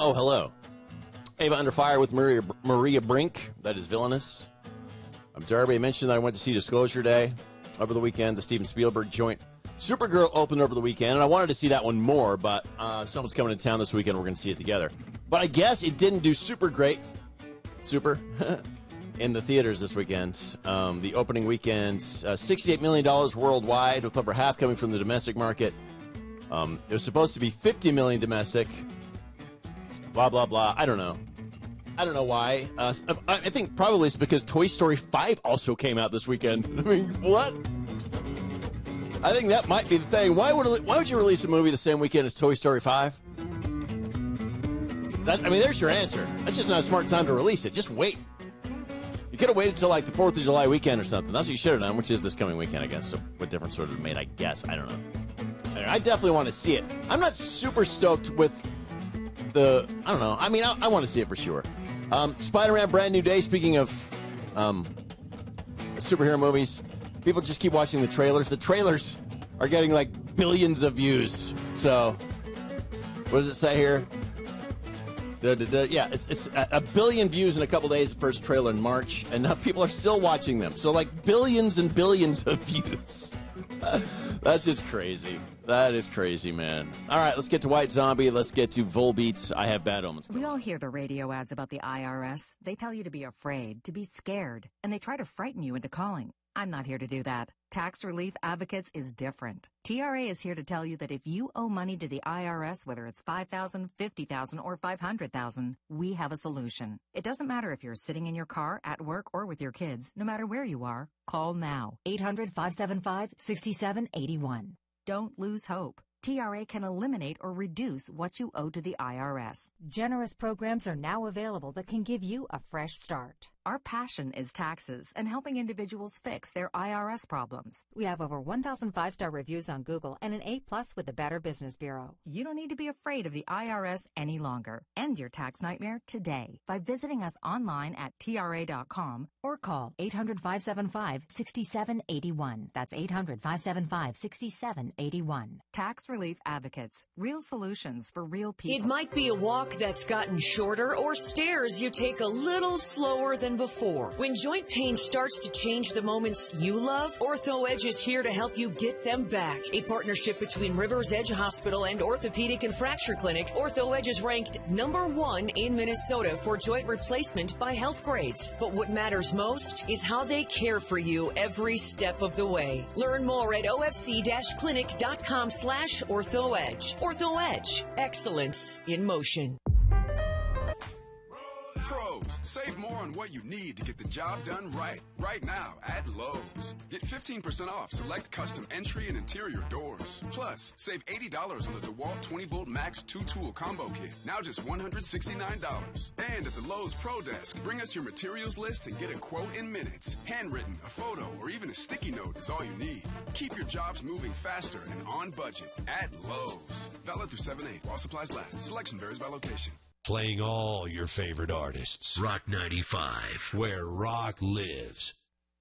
Oh, hello. Ava Under Fire with Maria Brink. That is villainous. I'm Darby. I mentioned that I went to see Disclosure Day over the weekend, the Steven Spielberg joint. Supergirl opened over the weekend, and I wanted to see that one more, but someone's coming to town this weekend. We're going to see it together. But I guess it didn't do super great. Super. In the theaters this weekend. The opening weekend, $68 million worldwide, with over half coming from the domestic market. It was supposed to be $50 million domestic. Blah, blah, blah. I don't know. I don't know why. I think probably it's because Toy Story 5 also came out this weekend. I mean, what? I think that might be the thing. Why would you release a movie the same weekend as Toy Story 5? There's your answer. That's just not a smart time to release it. Just wait. You could have waited till like the 4th of July weekend or something. That's what you should have done, which is this coming weekend, I guess. So what difference would it have made, I guess? I don't know. I definitely want to see it. I'm not super stoked with I don't know. I mean, I want to see it for sure. Spider-Man Brand New Day, speaking of superhero movies, people just keep watching the trailers. The trailers are getting like billions of views. So, what does it say here? Yeah, it's a billion views in a couple days, the first trailer in March, and now people are still watching them. So, like, billions and billions of views. That's just crazy. That is crazy, man. All right, let's get to White Zombie. Let's get to Volbeat. I have bad omens. We all hear the radio ads about the IRS. They tell you to be afraid, to be scared, and they try to frighten you into calling. I'm not here to do that. Tax Relief Advocates is different. TRA is here to tell you that if you owe money to the IRS, whether it's $5,000, $50,000, or $500,000, we have a solution. It doesn't matter if you're sitting in your car, at work, or with your kids. No matter where you are, call now. 800-575-6781. Don't lose hope. TRA can eliminate or reduce what you owe to the IRS. Generous programs are now available that can give you a fresh start. Our passion is taxes and helping individuals fix their IRS problems. We have over 1,000 5-star reviews on Google and an A+ with the Better Business Bureau. You don't need to be afraid of the IRS any longer. End your tax nightmare today by visiting us online at TRA.com or call 800-575-6781. That's 800-575-6781. Tax Relief Advocates. Real solutions for real people. It might be a walk that's gotten shorter or stairs you take a little slower than before. When joint pain starts to change the moments you love, Ortho Edge is here to help you get them back. A partnership between Rivers Edge Hospital and Orthopedic and Fracture Clinic, Ortho Edge is ranked #1 in Minnesota for joint replacement by Health Grades. But what matters most is how they care for you every step of the way. Learn more at ofc-clinic.com/OrthoEdge. Ortho Edge, excellence in motion. Pros, save more on what you need to get the job done right now at Lowe's. Get 15% off select custom entry and interior doors. Plus, save $80 on the DeWalt 20-volt Max 2-tool combo kit, now just $169. And at the Lowe's Pro Desk, bring us your materials list and get a quote in minutes. Handwritten, a photo, or even a sticky note is all you need. Keep your jobs moving faster and on budget at Lowe's. Valid through 7/8 while supplies last. Selection varies by location. Playing all your favorite artists. Rock 95, where rock lives.